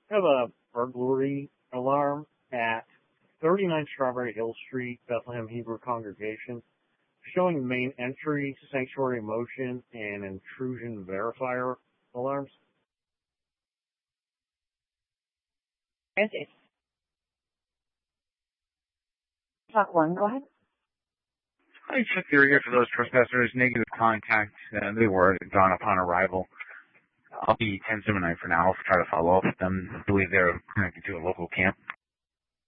I have a burglary alarm at 39 Strawberry Hill Street, Bethlehem Hebrew Congregation, showing main entry, sanctuary motion, and intrusion verifier alarms. Okay. Talk one, go ahead. I checked the area for those trespassers. Negative contact. They were gone upon arrival. I'll be 10-7 for now. I'll try to follow up with them. I believe they're connected to a local camp.